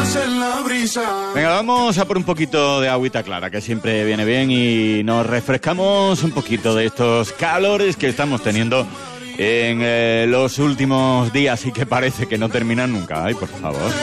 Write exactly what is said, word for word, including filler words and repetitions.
en la brisa. Venga, vamos a por un poquito de agüita clara, que siempre viene bien, y nos refrescamos un poquito de estos calores que estamos teniendo en eh, los últimos días y que parece que no terminan nunca. Ay, por favor.